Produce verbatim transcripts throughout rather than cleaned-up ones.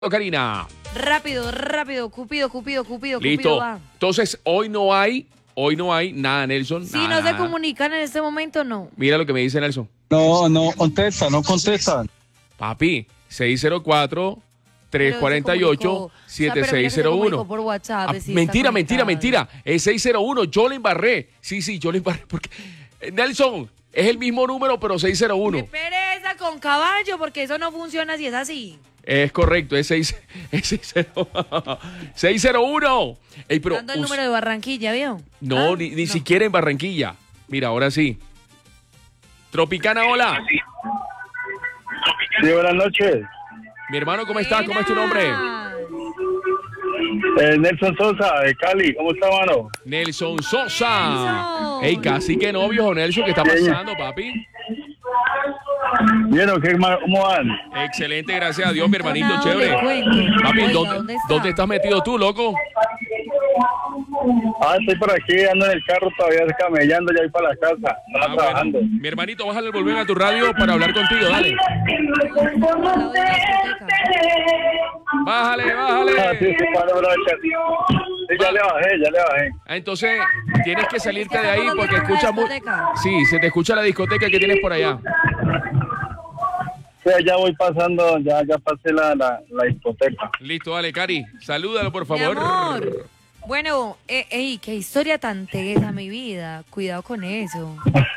Karina. Rápido, rápido, Cupido, Cupido, Cupido, Listo. Cupido va. Entonces, hoy no hay, hoy no hay nada, Nelson. Si nada, no se nada. comunican en este momento, no. Mira lo que me dice Nelson. No, no contesta, no contestan. Papi, seis cero cuatro, tres cuatro ocho, siete seis cero uno. Por WhatsApp, Ah, decir, mentira, está mentira, conectado. mentira. Es seis cero uno, yo le embarré. Sí, sí, yo le embarré. Porque... Nelson, es el mismo número, pero seis cero uno. Qué pereza con caballo, porque eso no funciona si es así. Es correcto, es seis cero uno. Ey, pero Dando el us- número de Barranquilla, ¿vio? No, Ah, ni, ni no. siquiera en Barranquilla. Mira, ahora sí. Tropicana, hola. Sí, buenas noches. Mi hermano, ¿cómo estás? ¿Cómo es tu nombre? Buenas. Eh, Nelson Sosa, de Cali. ¿Cómo está, mano? Nelson Sosa. Nelson. Ey, casi que novios, o Nelson, ¿qué está pasando, papi? Bien, ¿qué, ma- ¿cómo van? Excelente, gracias a Dios, mi hermanito, Nada, chévere. le cuento. Papi, Oiga, ¿dónde, ¿dónde está? ¿dónde estás metido tú, loco? Ah, estoy por aquí, ando en el carro todavía camellando, ya voy para la casa. Estaba Ah, bueno. trabajando. Mi hermanito, bájale el volumen a tu radio para hablar contigo, dale. Al lado de la discoteca. Bájale, Ah, sí, bájale. sí, para aprovechar. Sí, ya le bajé, ya le bajé. Ah, entonces, tienes que salirte Es que de ahí estamos porque en una escuchas muy... discoteca. Sí, se te escucha la discoteca que tienes por allá. Sí, ya voy pasando, ya, ya pasé la, la, la discoteca. Listo, dale, Cari. Salúdalo, por Mi favor. amor. Bueno, eh, ey, qué historia tan tesa, mi vida. Cuidado con eso.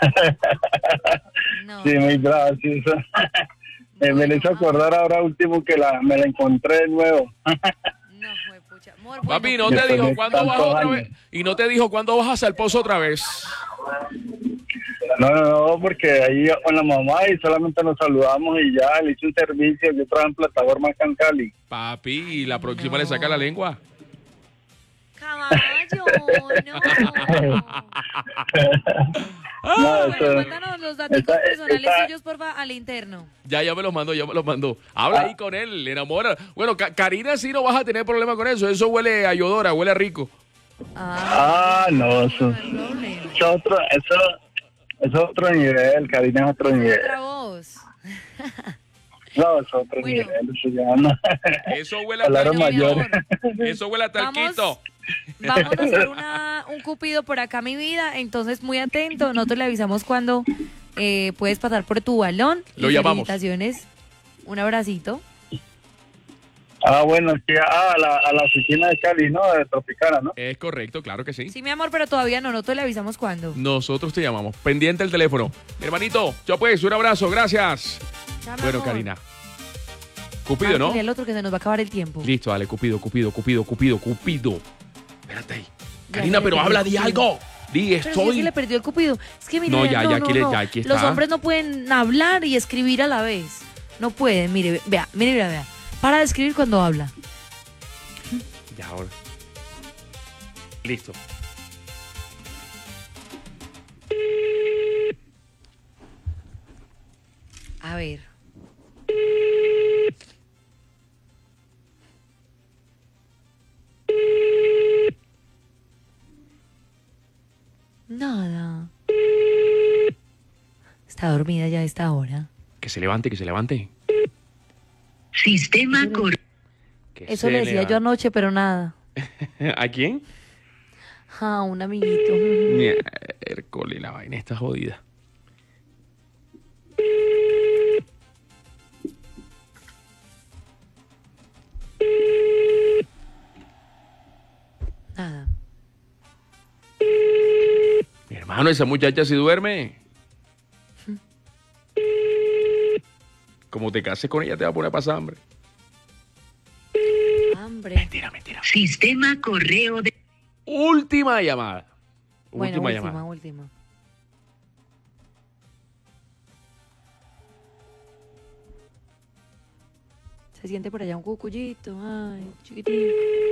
No. Sí, muy bravo, sí, eso. Eh, me le hizo acordar ahora último que la, me la encontré de nuevo. No, fue pucha. Amor, bueno, Papi, ¿no te Después dijo de cuándo vas tantos otra años. vez? Y no te dijo cuándo vas al pozo otra vez. No, no, no, porque ahí con la mamá y solamente nos saludamos y ya, le hice un servicio, yo trabajo en plataforma acá en Cali. Papi, y la próxima No. le saca la lengua. Caballo, no. No, Bueno, eso- cuéntanos los datos esta- personales esta- suyos, porfa, al interno. Ya, ya me los mandó, ya me los mandó. Habla ahí con él, le enamora. Bueno, Ca- Karina sí no vas a tener problema con eso. Eso huele a Yodora, huele a rico. Ah, Ah, no, eso, no hay problema. eso, es otro, eso, eso es otro nivel, Karina es otro nivel. Otra voz. No, es otro Bueno. nivel, eso ya no. Eso huele a Palabras Bueno, mi mayores. amor. Eso huele a talquito. Vamos a hacer una, un cupido por acá, mi vida. Entonces, muy atento. Nosotros le avisamos cuando eh, puedes pasar por tu balón. Lo Y llamamos. felicitaciones. Un abracito. Ah, bueno, es que ah, a, la, a la oficina de Cali, ¿no? De Tropicana, ¿no? Es correcto, claro que sí. Sí, mi amor, pero todavía no. Nosotros le avisamos cuando. Nosotros te llamamos. Pendiente el teléfono. Mi hermanito, yo pues, un abrazo, gracias. Chao, mi Bueno, amor. Karina. Cupido, ¿no? Márcale al otro que se nos va a acabar el tiempo. Listo, dale, Cupido, Cupido, Cupido, Cupido, Cupido. Espérate ahí. Ya Karina, se le pero perdió habla, el di Cupido. algo. Di, Pero si es estoy. que le perdió el cupido. Es que mire, No, vea, ya, no, ya, no, aquí le- no. ya, aquí Los está. hombres no pueden hablar y escribir a la vez. No pueden, mire, vea, mire, vea, vea. Para de escribir cuando habla. Ya, ahora. Listo. A ver. Nada. Está dormida ya a esta hora. Que se levante, que se levante. Sistema cor... Que Eso se le decía yo levante. anoche, pero nada. ¿A quién? Ah, un amiguito. Miércoles, la vaina está jodida. Nada. Mi hermano, esa muchacha sí duerme. Como te cases con ella, te va a poner a pasar hambre. Hambre. Mentira, mentira. Sistema correo de... Última llamada. Bueno, última, última, llamada. última. Se siente por allá un cucullito. Ay, chiquitico.